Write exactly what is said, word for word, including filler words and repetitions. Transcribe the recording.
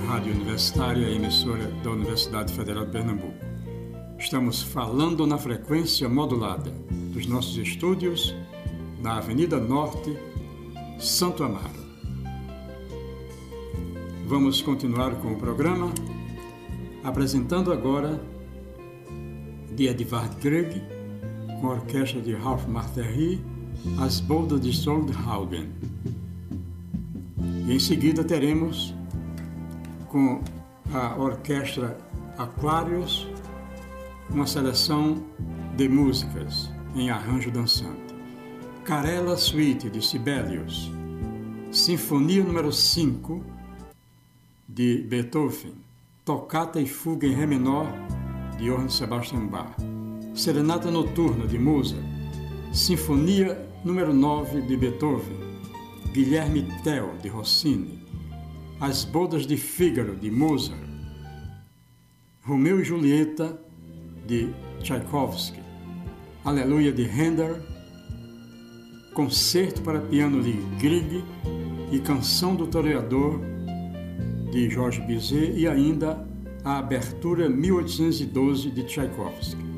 Rádio Universitária, emissora da Universidade Federal de Pernambuco. Estamos falando na frequência modulada dos nossos estúdios na Avenida Norte, Santo Amaro. Vamos continuar com o programa, apresentando agora de Edvard Grieg, com a orquestra de Ralph Marthery, As Bodas de Soldhaugen. E em seguida teremos com a orquestra Aquarius uma seleção de músicas em arranjo dançante. Carella Suite de Sibelius, Sinfonia número cinco de Beethoven, Tocata e Fuga em Ré menor de Johann Sebastian Bach, Serenata Noturna de Mozart, Sinfonia número nove de Beethoven, Guilherme Tell de Rossini, As Bodas de Fígaro de Mozart, Romeu e Julieta de Tchaikovsky, Aleluia de Handel, Concerto para piano de Grieg e Canção do Toreador de Georges Bizet e ainda a Abertura mil oitocentos e doze de Tchaikovsky.